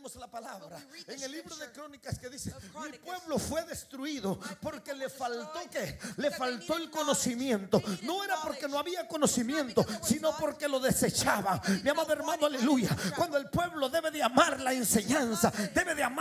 leemos la palabra But we read the en el libro de scripture Crónicas que dice: of mi Chronicles. pueblo fue destruido porque le faltó ¿qué? Le because faltó they el needed conocimiento. knowledge. They No needed era porque no knowledge. había conocimiento, It's not because there sino was not. porque lo desechaban. They did Mi amado not hermano, want it. aleluya. Hallelujah. Cuando el pueblo debe de amar la enseñanza, debe de amar